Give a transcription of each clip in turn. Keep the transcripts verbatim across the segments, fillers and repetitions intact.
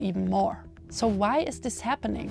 even more. So why is this happening?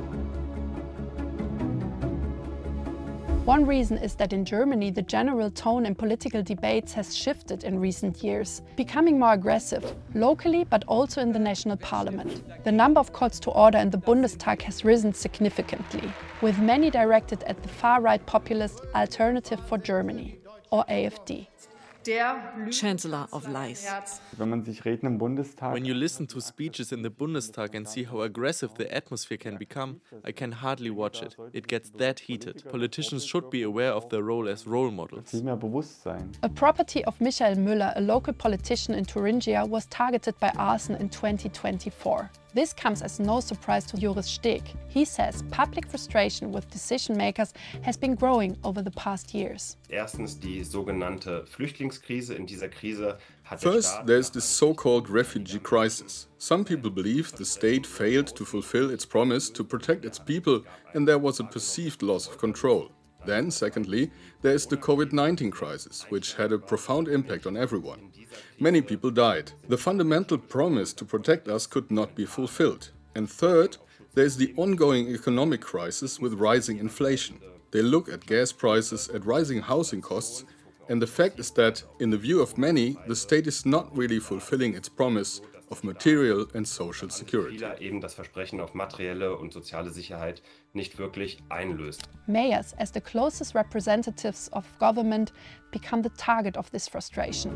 One reason is that in Germany, the general tone in political debates has shifted in recent years, becoming more aggressive, locally but also in the national parliament. The number of calls to order in the Bundestag has risen significantly, with many directed at the far-right populist Alternative for Germany, or A F D. Chancellor of lies. When you listen to speeches in the Bundestag and see how aggressive the atmosphere can become, I can hardly watch it. It gets that heated. Politicians should be aware of their role as role models. A property of Michael Müller, a local politician in Thuringia, was targeted by arson in twenty twenty-four. This comes as no surprise to Joris Steg. He says public frustration with decision makers has been growing over the past years. Erstens die sogenannte Flüchtlingskrise. In dieser Krise hat First, there's the so-called refugee crisis. Some people believe the state failed to fulfill its promise to protect its people and there was a perceived loss of control. Then, secondly, there is the COVID nineteen crisis, which had a profound impact on everyone. Many people died. The fundamental promise to protect us could not be fulfilled. And third, there is the ongoing economic crisis with rising inflation. They look at gas prices, at rising housing costs, and the fact is that, in the view of many, the state is not really fulfilling its promise of material and social security. Eben das Versprechen auf materielle und soziale Sicherheit nicht wirklich einlöst. Mayors, as the closest representatives of government, become the target of this frustration.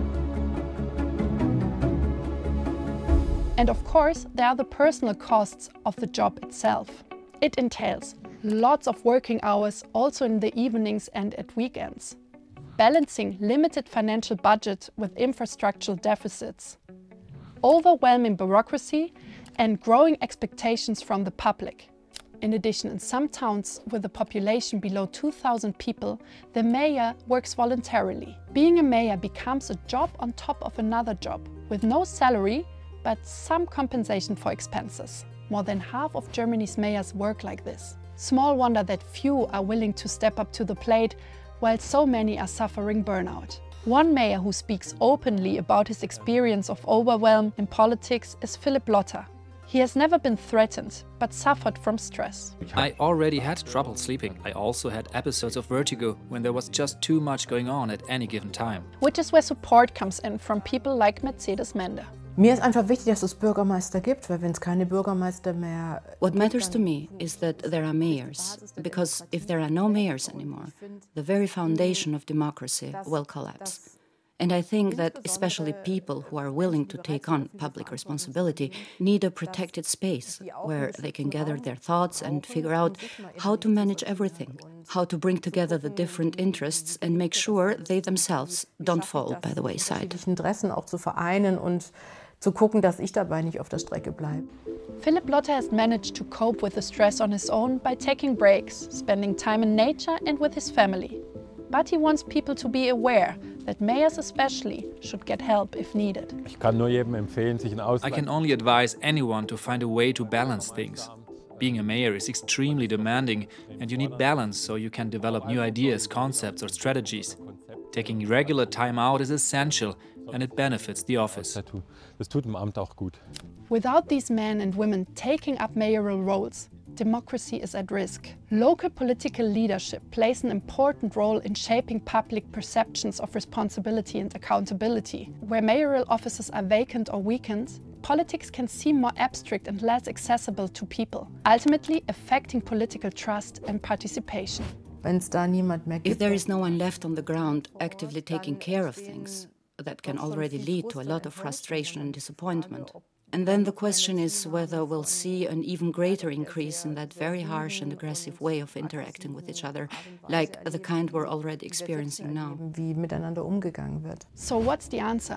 And of course, there are the personal costs of the job itself. It entails lots of working hours, also in the evenings and at weekends. Balancing limited financial budget with infrastructural deficits. Overwhelming bureaucracy and growing expectations from the public. In addition, in some towns with a population below two thousand people, the mayor works voluntarily. Being a mayor becomes a job on top of another job, with no salary, but some compensation for expenses. More than half of Germany's mayors work like this. Small wonder that few are willing to step up to the plate, while so many are suffering burnout. One mayor who speaks openly about his experience of overwhelm in politics is Philipp Lotter. He has never been threatened, but suffered from stress. I already had trouble sleeping. I also had episodes of vertigo when there was just too much going on at any given time. Which is where support comes in from people like Mercedes Mende. Mir ist einfach wichtig, dass es Bürgermeister gibt, weil wenn es keine Bürgermeister mehr What matters to me is that there are mayors, because if there are no mayors anymore, the very foundation of democracy will collapse. And I think that especially people who are willing to take on public responsibility need a protected space where they can gather their thoughts and figure out how to manage everything, how to bring together the different interests and make sure they themselves don't fall by the wayside. Interessen auch zu vereinen und zu gucken, dass ich dabei nicht auf der Strecke bleibe. Philipp Lotter has managed to cope with the stress on his own by taking breaks, spending time in nature and with his family. But he wants people to be aware that mayors especially should get help if needed. I can only advise anyone to find a way to balance things. Being a mayor is extremely demanding and you need balance so you can develop new ideas, concepts or strategies. Taking regular time out is essential and it benefits the office. Without these men and women taking up mayoral roles, democracy is at risk. Local political leadership plays an important role in shaping public perceptions of responsibility and accountability. Where mayoral offices are vacant or weakened, politics can seem more abstract and less accessible to people, ultimately affecting political trust and participation. If there is no one left on the ground actively taking care of things, that can already lead to a lot of frustration and disappointment. And then the question is whether we'll see an even greater increase in that very harsh and aggressive way of interacting with each other, like the kind we're already experiencing now. So what's the answer?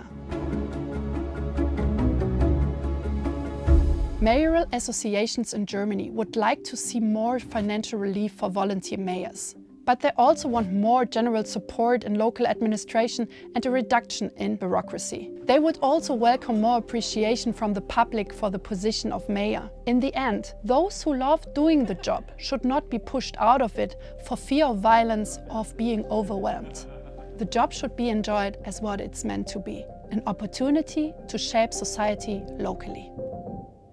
Mayoral associations in Germany would like to see more financial relief for volunteer mayors. But they also want more general support in local administration and a reduction in bureaucracy. They would also welcome more appreciation from the public for the position of mayor. In the end, those who love doing the job should not be pushed out of it for fear of violence or of being overwhelmed. The job should be enjoyed as what it's meant to be, an opportunity to shape society locally.